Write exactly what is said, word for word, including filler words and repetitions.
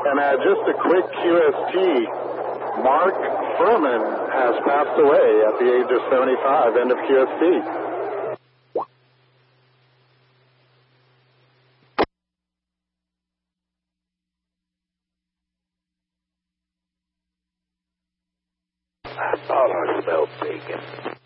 And uh, just a quick Q S T, Mark Furman has passed away at the age of seventy-five, end of Q S T. I thought I smelled bacon.